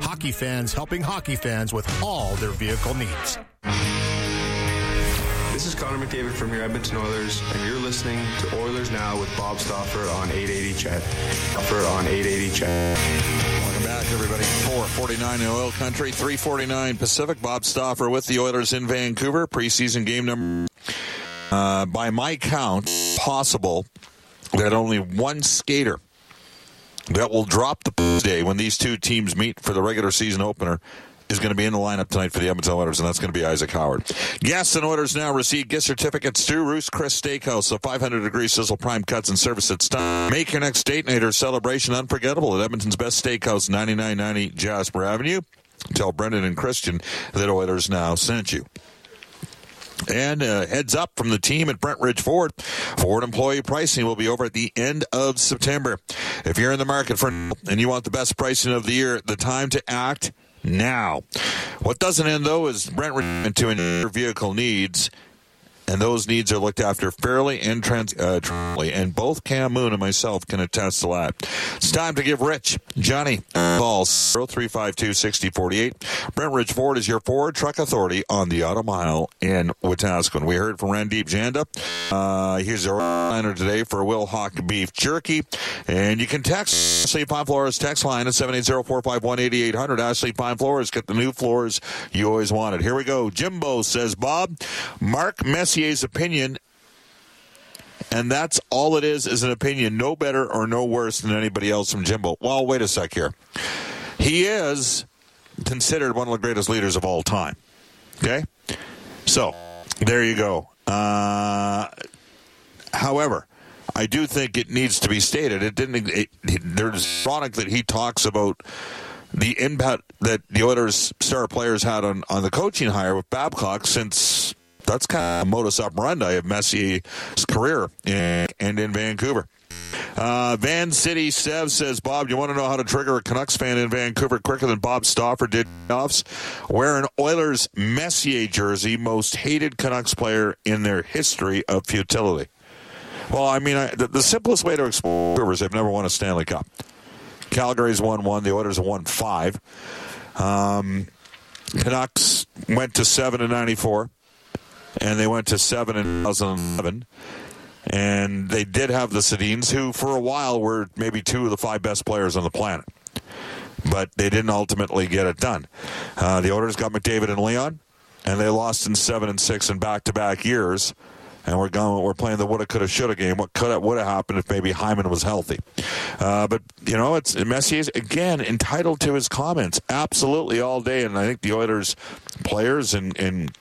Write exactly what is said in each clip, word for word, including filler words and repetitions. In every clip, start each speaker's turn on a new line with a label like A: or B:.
A: Hockey fans helping hockey fans with all their vehicle needs.
B: This is Connor McDavid from your Edmonton Oilers, and you're listening to Oilers Now with Bob Stauffer on eight eighty Chet. Stauffer on eight eighty Chet.
C: Welcome back, everybody. four forty-nine in oil country, three forty-nine Pacific. Bob Stauffer with the Oilers in Vancouver. Preseason game number, uh, by my count, possible that only one skater that will drop the day when these two teams meet for the regular season opener is going to be in the lineup tonight for the Edmonton Oilers, and that's going to be Isaac Howard. Guests and Oilers Now receive gift certificates to Ruth's Chris Steakhouse, so five hundred degree sizzle prime cuts and service at style. Make your next date night or celebration unforgettable at Edmonton's best steakhouse, ninety-nine ninety Jasper Avenue. Tell Brendan and Christian that Oilers Now sent you. And uh, heads up from the team at Brent Ridge Ford. Ford employee pricing will be over at the end of September. If you're in the market for and you want the best pricing of the year, the time to act now. What doesn't end, though, is Brent Ridge to your vehicle needs, and those needs are looked after fairly and trans- uh, truly, and both Cam Moon and myself can attest to that. It's time to give Rich, Johnny, balls, oh three five two, six oh four eight. Brent Ridge Ford is your Ford truck authority on the Auto Mile in Wetaskiwin. We heard from Randeep Janda. Uh, here's our liner today for Will Hawk Beef Jerky. And you can text Ashley Pine Floors text line at seven eight zero, four five one, eight eight hundred. Ashley Pine Floors, get the new floors you always wanted. Here we go. Jimbo says, Bob, Mark Messier's opinion, and that's all it is, is an opinion, no better or no worse than anybody else from Jimbo. Well, wait a sec here. He is considered one of the greatest leaders of all time. Okay? So, there you go. Uh, however, I do think it needs to be stated. It didn't. It, it, there's ironic that he talks about the impact that the Oilers' star players had on, on the coaching hire with Babcock, since that's kind of a modus operandi of Messier's career in, and in Vancouver. Uh, Van City Sev says, Bob, you want to know how to trigger a Canucks fan in Vancouver quicker than Bob Stauffer did playoffs? Wear an Oilers Messier jersey, most hated Canucks player in their history of futility. Well, I mean, I, the, the simplest way to explain it is they've never won a Stanley Cup. Calgary's won one. The Oilers have won five. Um, Canucks went to seven in ninety-four, and they went to seven in two thousand eleven. And they did have the Sedins, who for a while were maybe two of the five best players on the planet. But they didn't ultimately get it done. Uh, the Oilers got McDavid and Leon, and they lost in seven and six in back-to-back years. And we're going. We're playing the woulda, coulda, shoulda game. What could have, would have happened if maybe Hyman was healthy? Uh, but you know, it's Messier's again entitled to his comments, absolutely all day. And I think the Oilers players and, and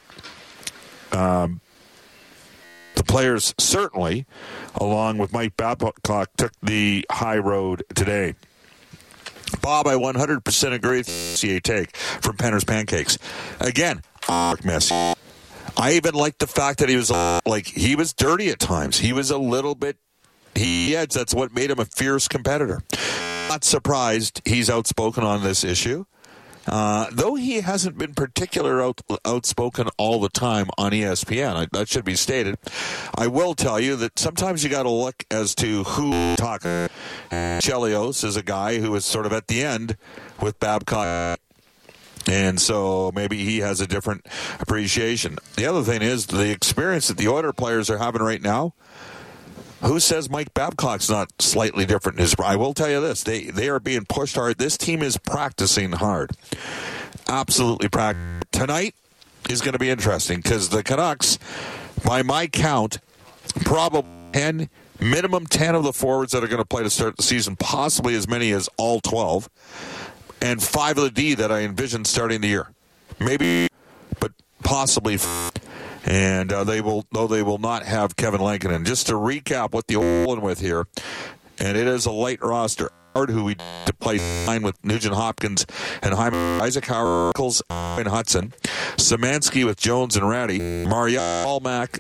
C: um, the players certainly, along with Mike Babcock, took the high road today. Bob, I one hundred percent agree with the C A take from Penner's Pancakes. Again, Mark Messier. I even liked the fact that he was like he was dirty at times. He was a little bit. He yeah, that's what made him a fierce competitor. Not surprised he's outspoken on this issue, uh, though he hasn't been particular out, outspoken all the time on E S P N. I, that should be stated. I will tell you that sometimes you got to look as to who talking. Chelios is a guy who is sort of at the end with Babcock. And so maybe he has a different appreciation. The other thing is the experience that the Oilers players are having right now. Who says Mike Babcock's not slightly different in his... I will tell you this. They they are being pushed hard. This team is practicing hard. Absolutely practicing. Tonight is going to be interesting because the Canucks, by my count, probably ten, minimum ten of the forwards that are going to play to start the season, possibly as many as all twelve. And five of the D that I envision starting the year. Maybe, but possibly. And uh, they will, though they will not have Kevin Lankinen. Just to recap what the Oilers with here, and it is a light roster. Who we to play line with Nugent Hopkins and Hyman, Isaac Howard, and Hudson, Szymanski with Jones and Ratty, Mario Almack,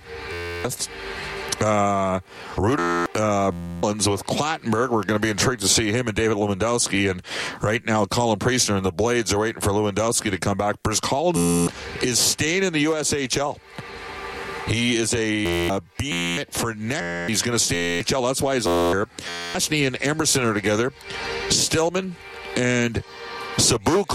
C: Uh, Ruder uh, with Clattenburg. We're going to be intrigued to see him and David Lewandowski. And right now, Colin Priestner and the Blades are waiting for Lewandowski to come back. Bruce Collins is staying in the U S H L. He is a, a B for next. He's going to stay in the H L. That's why he's here. Ashney and Emerson are together. Stillman and Sabuka